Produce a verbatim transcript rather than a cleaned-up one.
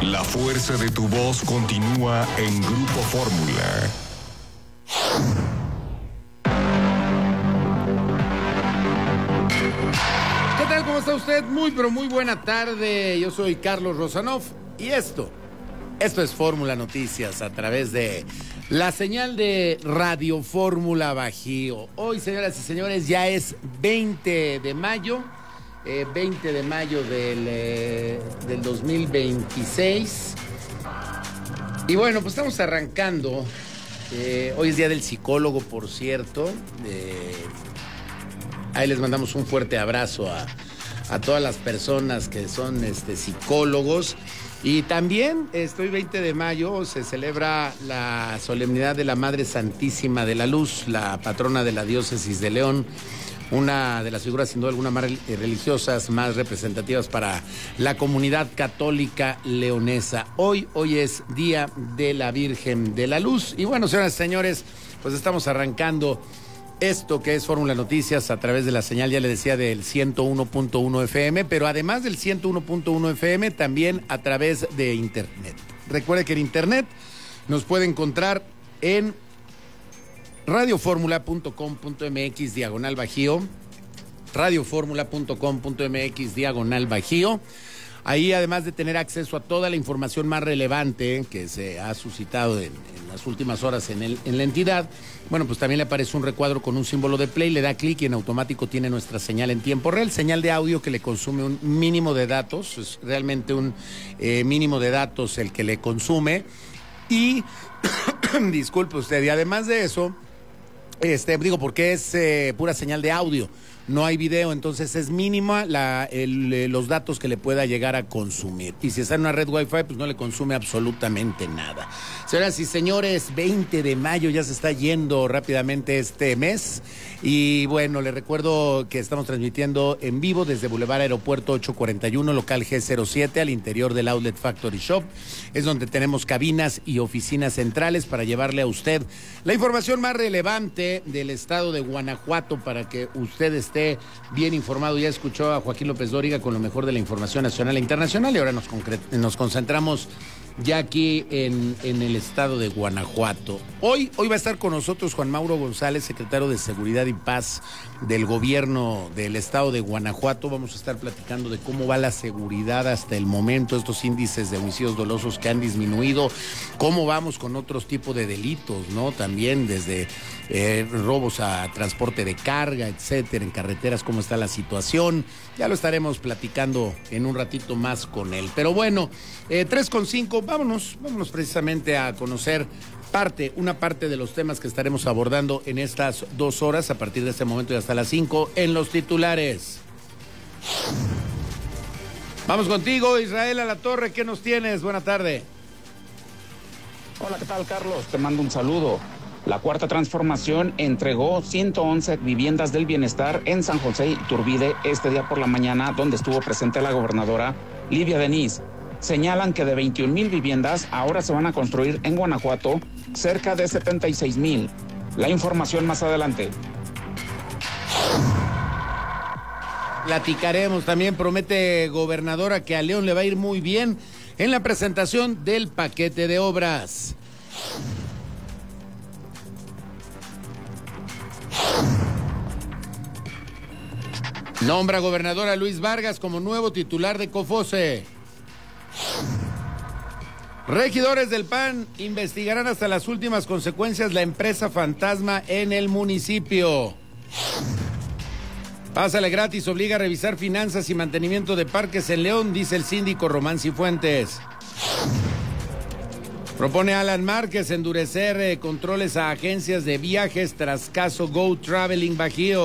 La fuerza de tu voz continúa en Grupo Fórmula. ¿Qué tal? ¿Cómo está usted? Muy, pero muy buena tarde. Yo soy Carlos Rosanov y esto, esto es Fórmula Noticias a través de la señal de Radio Fórmula Bajío. Hoy, señoras y señores, ya es veinte de mayo, eh, veinte de mayo del, eh, del dos mil veintiséis. Y bueno, pues estamos arrancando. Eh, hoy es día del psicólogo, por cierto. Eh, ahí les mandamos un fuerte abrazo a, a todas las personas que son este, psicólogos. Y también, estoy veinte de mayo, se celebra la solemnidad de la Madre Santísima de la Luz, la patrona de la diócesis de León, una de las figuras sin duda alguna más religiosas, más representativas para la comunidad católica leonesa. Hoy, hoy es Día de la Virgen de la Luz. Y bueno, señoras y señores, pues estamos arrancando esto que es Fórmula Noticias a través de la señal, ya le decía, del ciento uno punto uno F M, pero además del ciento uno punto uno F M, también a través de Internet. Recuerde que en Internet nos puede encontrar en radioformula punto com punto m x diagonal bajío, radioformula punto com punto m x diagonal bajío. Ahí, además de tener acceso a toda la información más relevante que se ha suscitado en, en las últimas horas en, el, en la entidad, bueno, pues también le aparece un recuadro con un símbolo de play, le da clic y en automático tiene nuestra señal en tiempo real, señal de audio que le consume un mínimo de datos, es realmente un eh, mínimo de datos el que le consume. Y, disculpe usted, y además de eso, este, digo, porque es eh, pura señal de audio, no hay video, entonces es mínima la, el, los datos que le pueda llegar a consumir. Y si está en una red Wi-Fi, pues no le consume absolutamente nada. Señoras y señores, veinte de mayo, ya se está yendo rápidamente este mes. Y bueno, les recuerdo que estamos transmitiendo en vivo desde Boulevard Aeropuerto ochocientos cuarenta y uno, local G cero siete, al interior del Outlet Factory Shop. Es donde tenemos cabinas y oficinas centrales para llevarle a usted la información más relevante del estado de Guanajuato para que usted esté bien informado. Ya escuchó a Joaquín López Dóriga con lo mejor de la información nacional e internacional y ahora nos, nos concentramos ya aquí en, en el estado de Guanajuato. Hoy, hoy va a estar con nosotros Juan Mauro González, secretario de Seguridad y Paz del gobierno del estado de Guanajuato. Vamos a estar platicando de cómo va la seguridad hasta el momento, estos índices de homicidios dolosos que han disminuido, cómo vamos con otros tipos de delitos, ¿no? También desde eh, robos a transporte de carga, etcétera, en carreteras, cómo está la situación. Ya lo estaremos platicando en un ratito más con él. Pero bueno, eh, tres con cinco, vámonos, vámonos precisamente a conocer parte, una parte de los temas que estaremos abordando en estas dos horas, a partir de este momento y hasta las cinco, en los titulares. Vamos contigo, Israel Alatorre, ¿qué nos tienes? Buena tarde. Hola, ¿qué tal, Carlos? Te mando un saludo. La Cuarta Transformación entregó ciento once viviendas del bienestar en San José Iturbide este día por la mañana, donde estuvo presente la gobernadora Livia Denis. Señalan que de veintiún mil viviendas ahora se van a construir en Guanajuato cerca de setenta y seis mil. La información más adelante. Platicaremos también, promete gobernadora que a León le va a ir muy bien en la presentación del paquete de obras. Nombra gobernador a Luis Vargas como nuevo titular de COFOSE. Regidores del P A N investigarán hasta las últimas consecuencias la empresa fantasma en el municipio. Pásale gratis, obliga a revisar finanzas y mantenimiento de parques en León, dice el síndico Román Cifuentes. Propone Alan Márquez endurecer eh, controles a agencias de viajes tras caso Go Traveling Bajío.